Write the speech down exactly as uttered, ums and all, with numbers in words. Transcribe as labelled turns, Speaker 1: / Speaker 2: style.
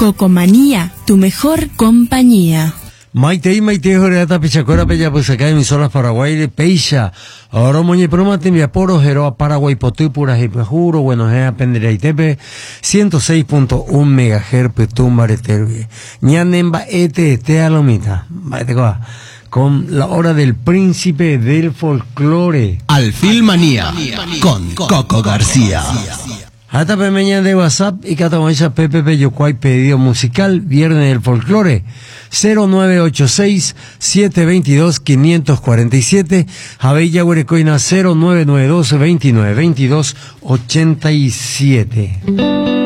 Speaker 1: Cocomanía, tu mejor compañía.
Speaker 2: Maite y Maite Joreata Pichacora Pella pues acá emisoras Paraguay de Peixa. Ahora moñe proma te envía poro Jeroa Paraguay Potúpura y Pejuro, bueno, es aprenderá y tepe ciento seis punto uno megahertz Petumba Reterve. Ñanemba ete te alomita. Maite coa. Con la hora del príncipe del folclore.
Speaker 3: Alfilmanía con Coco García.
Speaker 2: Hasta pemeña de WhatsApp y catamaisa Pepe Peyocuay pedido musical Viernes del Folclore cero nueve ocho seis siete dos dos cinco cuatro siete Javeilla Huerecoina cero nueve nueve dos veintinueve veintidós ochenta y siete.